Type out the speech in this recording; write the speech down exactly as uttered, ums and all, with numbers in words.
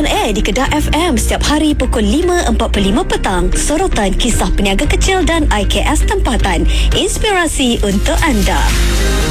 air di Kedah F M setiap hari pukul lima empat puluh lima petang. Sorotan kisah peniaga kecil dan I K S tempatan. Inspirasi untuk anda.